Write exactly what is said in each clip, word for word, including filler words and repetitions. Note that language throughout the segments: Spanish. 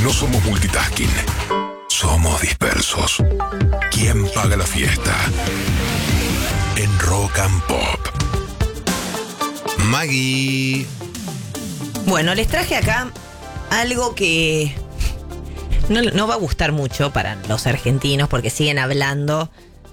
No somos multitasking. Somos dispersos. ¿Quién paga la fiesta? En Rock and Pop. Maggie. Bueno, les traje acá algo que no, no va a gustar mucho para los argentinos porque siguen hablando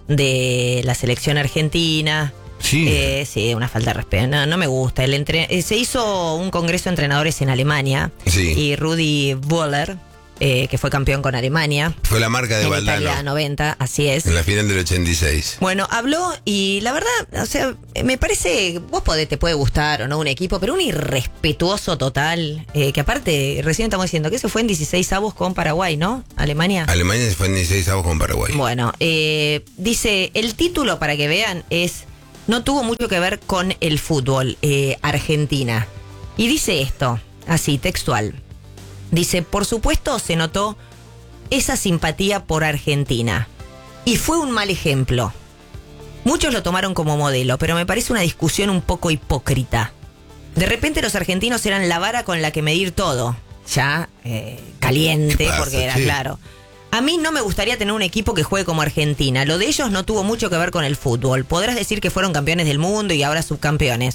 de la selección argentina. Sí. Eh, sí, una falta de respeto. No, no me gusta. El entre... eh, se hizo un congreso de entrenadores en Alemania. Sí. Y Rudi Völler, eh, que fue campeón con Alemania. Fue la marca de en Valdano. Italia noventa, así es. En la final del ochenta y seis. Bueno, habló y la verdad, o sea, me parece, vos podés, te puede gustar o no un equipo, pero un irrespetuoso total, eh, que aparte, recién estamos diciendo que eso fue en dieciséis avos con Paraguay, ¿no? Alemania. Alemania se fue en dieciséis avos con Paraguay. Bueno, eh, dice, el título, para que vean, es, no tuvo mucho que ver con el fútbol, eh, Argentina. Y dice esto, así, textual. Dice, por supuesto se notó esa simpatía por Argentina. Y fue un mal ejemplo. Muchos lo tomaron como modelo, pero me parece una discusión un poco hipócrita. De repente los argentinos eran la vara con la que medir todo. Ya, eh, caliente, pasa, porque era sí. claro. A mí no me gustaría tener un equipo que juegue como Argentina. Lo de ellos no tuvo mucho que ver con el fútbol. Podrás decir que fueron campeones del mundo y ahora subcampeones.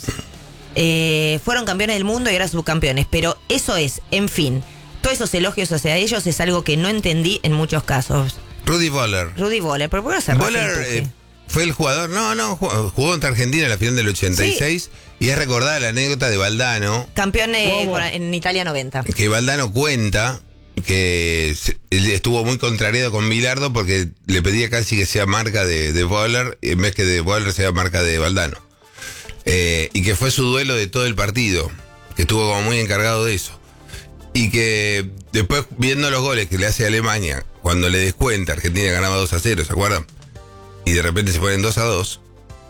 Eh, fueron campeones del mundo y ahora subcampeones. Pero eso es, en fin, todos esos elogios hacia ellos es algo que no entendí en muchos casos. Rudi Völler. Rudy Völler, ¿por qué no se Völler eh, fue el jugador, no, no, jugó, jugó contra Argentina en la final del ochenta y seis. Sí. Y es recordada la anécdota de Valdano. Campeón eh, en Italia noventa. Que Valdano cuenta que se, él estuvo muy contrariado con Bilardo porque le pedía casi que sea marca de, de Völler en vez que de Völler sea marca de Valdano. Eh, y que fue su duelo de todo el partido, que estuvo como muy encargado de eso. Y que después, viendo los goles que le hace Alemania, cuando le descuenta, Argentina ganaba dos a cero, ¿se acuerdan? Y de repente se ponen dos a dos.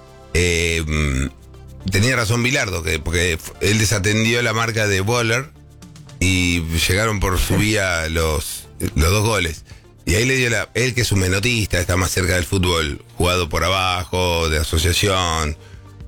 Eh, tenía razón Bilardo, que, porque él desatendió la marca de Völler y llegaron por su vía los, los dos goles. Y ahí le dio la... Él, que es un menotista, está más cerca del fútbol, jugado por abajo, de asociación.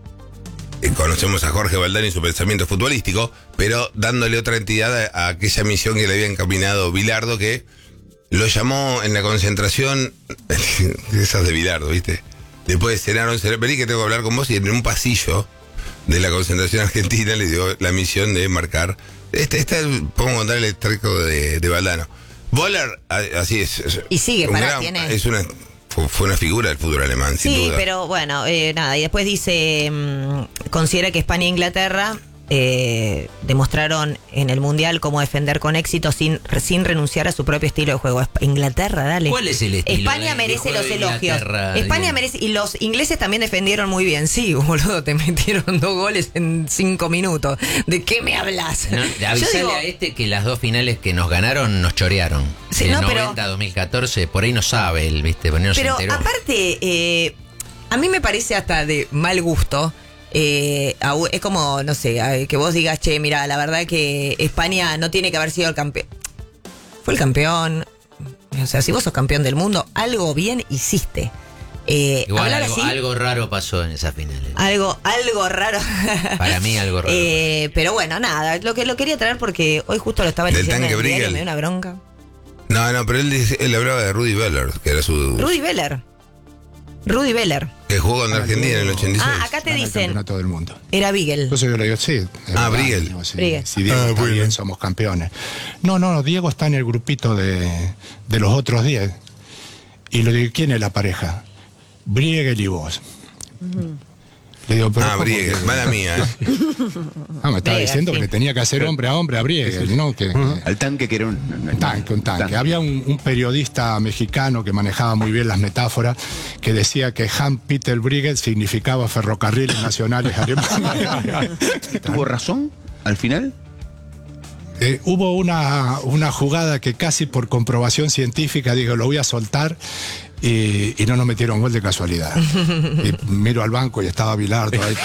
Conocemos a Jorge Valdano y su pensamiento futbolístico, pero dándole otra entidad a, a aquella misión que le había encaminado Bilardo, que lo llamó en la concentración, esas de Bilardo, ¿viste? Después de cenar, vení que tengo que hablar con vos, y en un pasillo de la concentración argentina le dio la misión de marcar. Este, este podemos contar el extracto de, de Valdano. Völler, así es. es y sigue, un para gran, tiene. Es una... Fue una figura del fútbol alemán, sin sí, duda. Sí, pero bueno, eh, nada. Y después dice, mmm, considera que España e Inglaterra eh, demostraron en el Mundial cómo defender con éxito sin, sin renunciar a su propio estilo de juego. Inglaterra, dale. ¿Cuál es el estilo? España de, merece de los elogios. España digamos. merece, y los ingleses también defendieron muy bien. Sí, boludo, te metieron dos goles en cinco minutos. ¿De qué me hablas? No, avisale digo, a este que las dos finales que nos ganaron nos chorearon. Sí, de no, noventa pero, a dos mil catorce, por ahí no sabe él, ¿viste? Pero, no pero se enteró. aparte, eh, a mí me parece hasta de mal gusto. Eh, es como, no sé, que vos digas, che, mira, la verdad que España no tiene que haber sido el campeón. Fue el campeón. O sea, si vos sos campeón del mundo, algo bien hiciste. Eh, Igual algo, así, algo raro pasó en esa final. Algo, algo raro. Para mí algo raro. Eh, pero bueno, nada, lo que lo quería traer porque hoy justo lo estaba leyendo en el diario, me dio una bronca. No, no, pero él, dice, él hablaba de Rudi Völler, que era su... Rudi Völler. Rudi Völler. Que jugó con Argentina en el ochenta y seis. Ah, acá te Gana dicen. El campeonato del mundo. Era Beagle. Entonces yo le digo, sí. Ah, verdad, Briegel. digo, sí, Briegel. si Diego ah, está bueno. bien, somos campeones. No, no, Diego está en el grupito de, de los otros diez. Y le digo, ¿quién es la pareja? Briegel y vos. Uh-huh. Le digo, pero ah, Briegel, que... mala mía. ¿eh? Ah, me estaba Briegel, diciendo sí. que le tenía que hacer hombre a hombre a Briegel, ¿no? Que, uh-huh. Al tanque que era un... Un tanque, un tanque. tanque. Había un, un periodista mexicano que manejaba muy bien las metáforas, que decía que Hans-Peter Briegel significaba ferrocarriles nacionales alemanes. ¿Tuvo razón al final? Eh, hubo una, una jugada que casi por comprobación científica, digo, lo voy a soltar, y, y no nos metieron gol de casualidad. Y miro al banco y estaba Bilardo ahí.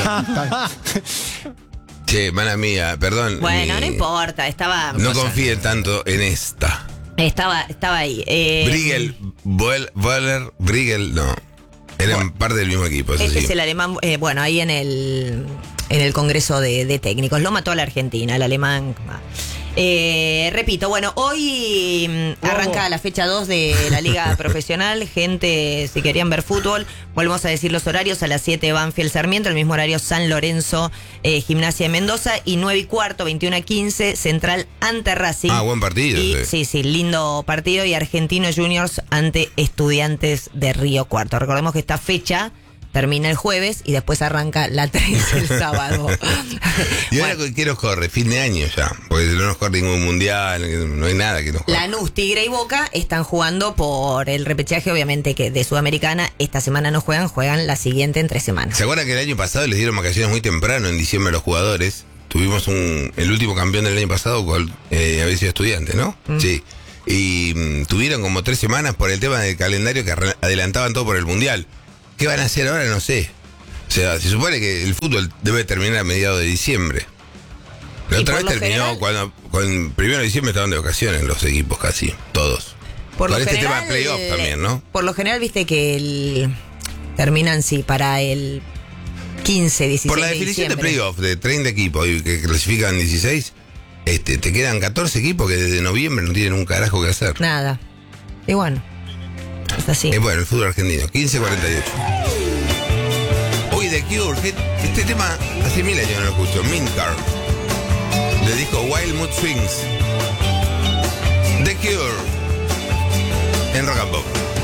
Che, mala mía, perdón. Bueno, mi... no importa, estaba... No confíe tanto en esta. Estaba, estaba ahí. Eh... Briegel, Völler, Briegel, no. Eran bueno, parte del mismo equipo. Eso este sí. es el alemán, eh, bueno, ahí en el, en el Congreso de, de Técnicos. Lo mató a la Argentina, el alemán... Eh, Eh, repito, bueno, hoy mm, arranca la fecha dos de la Liga Profesional. Gente, si querían ver fútbol, volvemos a decir los horarios. A las siete Banfield Sarmiento, el mismo horario San Lorenzo, eh, Gimnasia de Mendoza. Y nueve y cuarto, veintiuno a quince, Central ante Racing. Ah, buen partido. Y, Sí. sí, sí, lindo partido. Y Argentino Juniors ante Estudiantes de Río Cuarto. Recordemos que esta fecha termina el jueves y después arranca la tres el sábado. ¿Y ahora Bueno, qué nos corre? Fin de año ya. Porque no nos corre ningún mundial, no hay nada que nos corre. Lanús, Tigre y Boca están jugando por el repechaje, obviamente, que de Sudamericana. Esta semana no juegan, juegan la siguiente en tres semanas. ¿Se acuerdan que el año pasado les dieron vacaciones muy temprano, en diciembre, a los jugadores? Tuvimos un el último campeón del año pasado, cual, eh, había sido Estudiante, ¿no? Mm. Sí. Y mm, tuvieron como tres semanas por el tema del calendario que arre- adelantaban todo por el mundial. ¿Qué van a hacer ahora? No sé. O sea, se supone que el fútbol debe terminar a mediados de diciembre. La Y otra por vez lo terminó general- cuando, con primero de diciembre estaban de vacaciones los equipos casi, todos. Por con lo este general, tema de playoff también, ¿no? Por lo general, viste que el terminan, sí, para el quince, dieciséis Por la definición de, diciembre. playoff de treinta equipos y que clasifican dieciséis, este, te quedan catorce equipos que desde noviembre no tienen un carajo que hacer. Nada. Y bueno, es así. Es bueno, el fútbol argentino, quince cuarenta y ocho. Hoy The Cure, que- este tema hace mil años no lo escucho, Mincar, le dijo Wild Mood Swings. The Cure, en Rock and Pop.